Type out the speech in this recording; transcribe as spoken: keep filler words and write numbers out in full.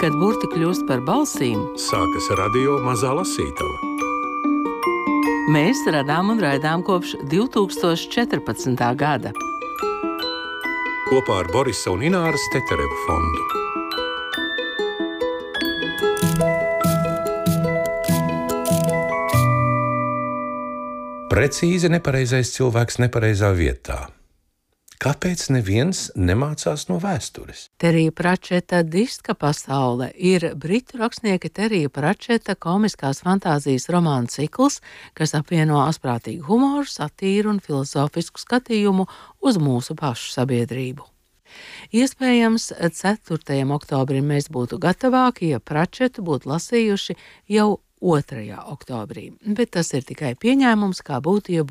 Kad burti kļūst par balsīm, sākas radio Mazā Lasītava. Mēs radām un raidām kopš divi tūkstoši četrpadsmitā gada. Kopā ar Borisa un Ināras Teterevu fondu. Precīzi nepareizais cilvēks nepareizā vietā. Kāpēc neviens nemācās no vēstures? Terija Pračeta diska pasaule ir britu rakstnieka Terija Pračeta komiskās fantāzijas romānu cikls, kas apvieno asprātīgu humoru, satīru un filozofisku skatījumu uz mūsu pašu sabiedrību. Iespējams, ceturtajam oktobrim mēs būtu gatavāki, ja Pračetu būtu lasījuši jau otrajā oktobrī, bet tas ir tikai pieņēmums, kā būtu, ja